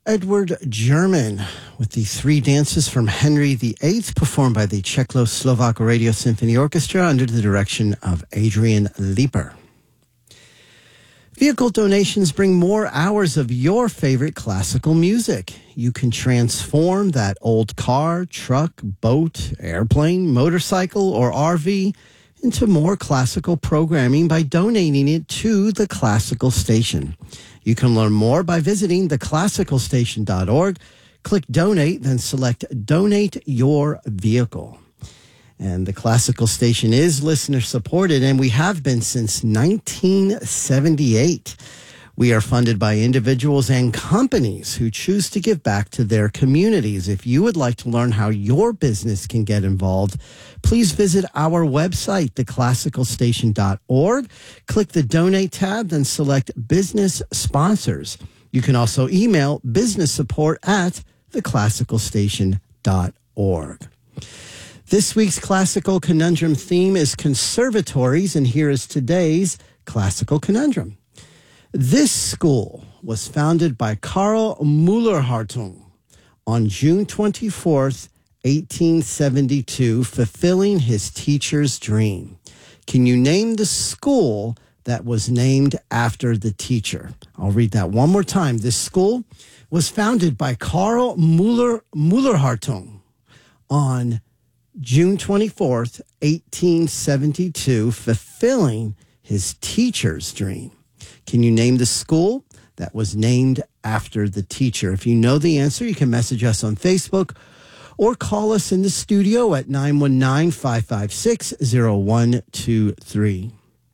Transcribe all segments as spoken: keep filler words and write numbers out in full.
Edward German with the three dances from Henry the Eighth, performed by the Czechoslovak Radio Symphony Orchestra under the direction of Adrian Leeper. Vehicle donations bring more hours of your favorite classical music. You can transform that old car, truck, boat, airplane, motorcycle, or R V into more classical programming by donating it to the Classical Station. You can learn more by visiting the classical station dot org. Click Donate, then select Donate Your Vehicle. And the Classical Station is listener-supported, and we have been since nineteen seventy-eight. We are funded by individuals and companies who choose to give back to their communities. If you would like to learn how your business can get involved, please visit our website, the classical station dot org. Click the Donate tab, then select Business Sponsors. You can also email business support at the classical station dot org. This week's Classical Conundrum theme is conservatories, and here is today's Classical Conundrum. This school was founded by Karl Müller-Hartung on June twenty-fourth, eighteen seventy-two, fulfilling his teacher's dream. Can you name the school that was named after the teacher? I'll read that one more time. This school was founded by Karl Müller, Müller-Hartung on June twenty-fourth, eighteen seventy-two, fulfilling his teacher's dream. Can you name the school that was named after the teacher? If you know the answer, you can message us on Facebook or call us in the studio at nine one nine, five five six, zero one two three.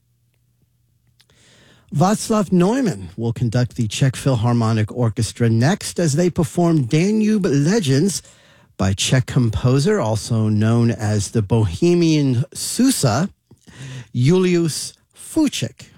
Václav Neumann will conduct the Czech Philharmonic Orchestra next as they perform Danube Legends by Czech composer, also known as the Bohemian Sousa, Julius Fučík.